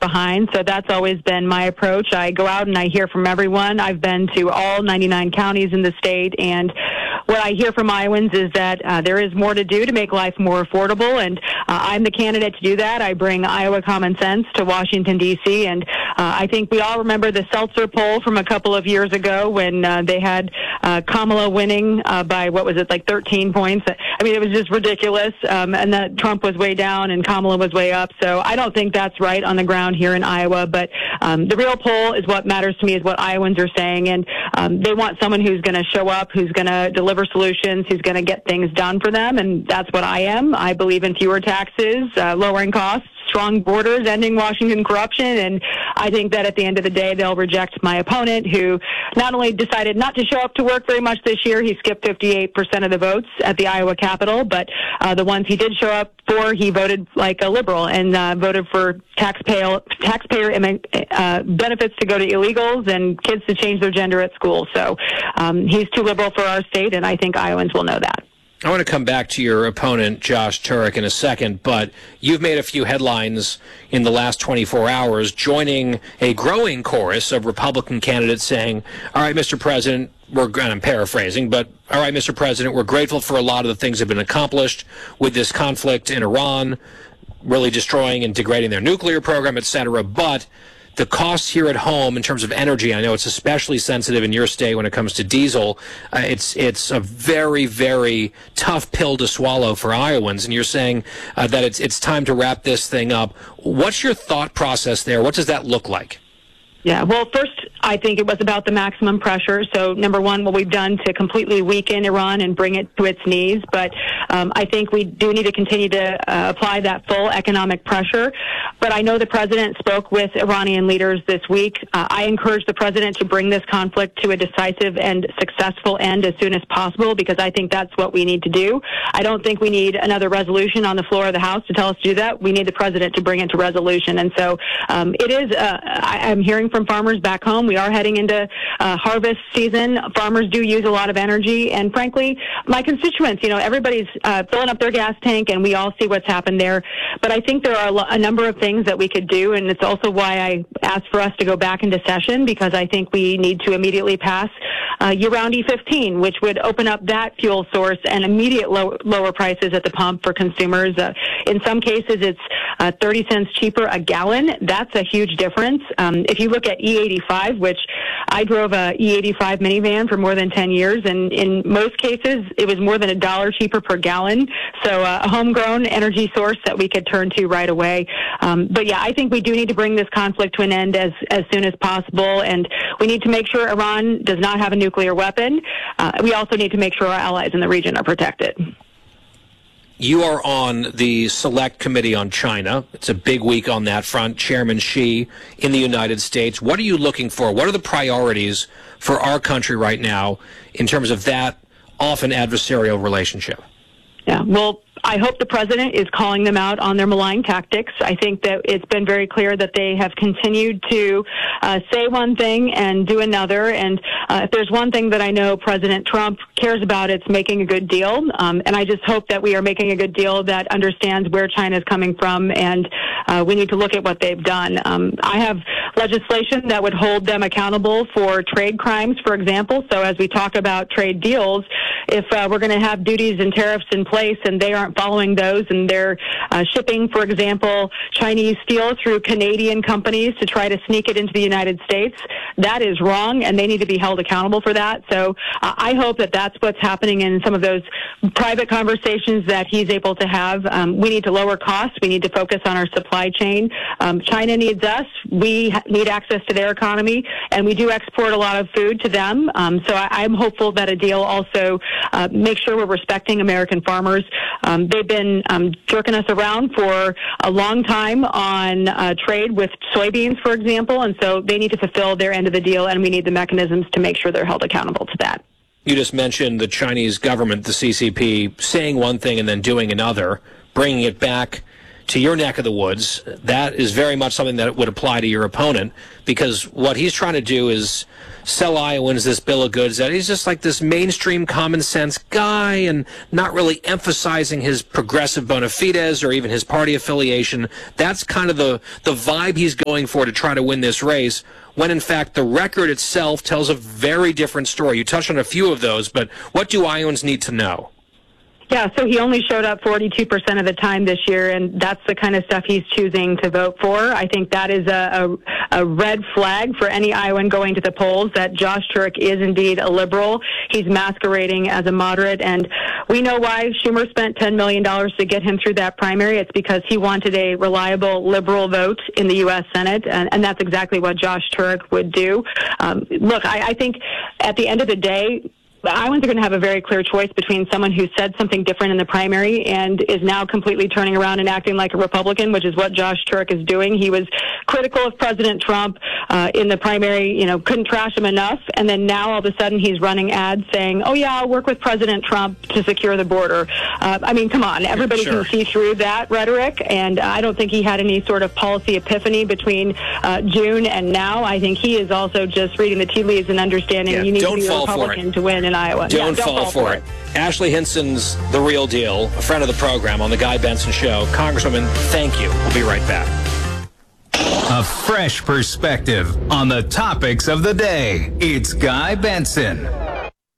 behind. So that's always been my approach. I go out and I hear from everyone. I've been to all 99 counties in the state, and what I hear from Iowans is that there is more to do to make life more affordable, and I'm the candidate to do that. I bring Iowa common sense to Washington, D.C., and I think we all remember the Seltzer poll from a couple of years ago when they had Kamala winning by, what was it, like 13 points. I mean, it was just ridiculous, and that Trump was way down and Kamala was way up. So I don't think that's right on the ground here in Iowa, but the real poll is what matters to me, is what Iowans are saying, and they want someone who's going to show up, who's going to deliver solutions, who's going to get things done for them, and that's what I am. I believe in fewer taxes, lowering costs, strong borders, ending Washington corruption, and I think that at the end of the day, they'll reject my opponent, who not only decided not to show up to work very much this year, he skipped 58% of the votes at the Iowa Capitol, but the ones he did show up for, he voted like a liberal and voted for taxpayer benefits to go to illegals and kids to change their gender at school. So he's too liberal for our state, and I think Iowans will know that. I want to come back to your opponent, Josh Turek, in a second, but you've made a few headlines in the last 24 hours, joining a growing chorus of Republican candidates saying, all right, Mr. President, I'm paraphrasing, but all right, Mr. President, we're grateful for a lot of the things that have been accomplished with this conflict in Iran, really destroying and degrading their nuclear program, et cetera, but the costs here at home in terms of energy, I know it's especially sensitive in your state when it comes to diesel. It's a very, very tough pill to swallow for Iowans, and you're saying that it's time to wrap this thing up. What's your thought process there? What does that look like? Yeah, well, first, I think it was about the maximum pressure. So, number one, what we've done to completely weaken Iran and bring it to its knees. But I think we do need to continue to apply that full economic pressure. But I know the president spoke with Iranian leaders this week. I encourage the president to bring this conflict to a decisive and successful end as soon as possible, because I think that's what we need to do. I don't think we need another resolution on the floor of the House to tell us to do that. We need the president to bring it to resolution. And so it is, I'm hearing from farmers back home. We are heading into harvest season. Farmers do use a lot of energy, and frankly, my constituents, everybody's filling up their gas tank, and we all see what's happened there. But I think there are a number of things that we could do, and it's also why I asked for us to go back into session, because I think we need to immediately pass year-round E15, which would open up that fuel source and immediate lower prices at the pump for consumers. In some cases, it's 30 cents cheaper a gallon. That's a huge difference. If you look at E85, which I drove a E85 minivan for more than 10 years, and in most cases, it was more than $1 cheaper per gallon. So a homegrown energy source that we could turn to right away. But yeah, I think we do need to bring this conflict to an end as soon as possible, and we need to make sure Iran does not have a nuclear weapon. We also need to make sure our allies in the region are protected. You are on the Select Committee on China. It's a big week on that front. Chairman Xi in the United States. What are you looking for? What are the priorities for our country right now in terms of that often adversarial relationship? Yeah, well, I hope the president is calling them out on their malign tactics. I think that it's been very clear that they have continued to say one thing and do another. And if there's one thing that I know President Trump cares about, it's making a good deal. And I just hope that we are making a good deal that understands where China is coming from, and we need to look at what they've done. I have legislation that would hold them accountable for trade crimes, for example. So as we talk about trade deals, if we're going to have duties and tariffs in place and they aren't following those, and they're shipping, for example, Chinese steel through Canadian companies to try to sneak it into the United States, that is wrong, and they need to be held accountable for that. So I hope that that's what's happening in some of those private conversations that he's able to have. We need to lower costs. We need to focus on our supply chain. China needs us. We need access to their economy, and we do export a lot of food to them. So I'm hopeful that a deal also makes sure we're respecting American farmers. They've been jerking us around for a long time on trade with soybeans, for example, and so they need to fulfill their end of the deal, and we need the mechanisms to make sure they're held accountable to that. You just mentioned the Chinese government, the CCP, saying one thing and then doing another, bringing it back to your neck of the woods, that is very much something that would apply to your opponent, because what he's trying to do is sell Iowans this bill of goods that he's just like this mainstream common sense guy and not really emphasizing his progressive bona fides or even his party affiliation. That's kind of the vibe he's going for to try to win this race, when in fact the record itself tells a very different story. You touched on a few of those, but what do Iowans need to know? Yeah, so he only showed up 42% of the time this year, and that's the kind of stuff he's choosing to vote for. I think that is a red flag for any Iowan going to the polls, that Josh Turek is indeed a liberal. He's masquerading as a moderate, and we know why Schumer spent $10 million to get him through that primary. It's because he wanted a reliable liberal vote in the U.S. Senate, and that's exactly what Josh Turek would do. Look, I think at the end of the day, Iowans are going to have a very clear choice between someone who said something different in the primary and is now completely turning around and acting like a Republican, which is what Josh Turek is doing. He was critical of President Trump in the primary, couldn't trash him enough. And then now all of a sudden he's running ads saying, oh, yeah, I'll work with President Trump to secure the border. Come on. Everybody can see through that rhetoric. And I don't think he had any sort of policy epiphany between June and now. I think he is also just reading the tea leaves and understanding you need to be a Republican to win in Iowa. Don't fall for it. Ashley Hinson's the real deal, a friend of the program on the Guy Benson Show. Congresswoman, thank you. We'll be right back. A fresh perspective on the topics of the day. It's Guy Benson.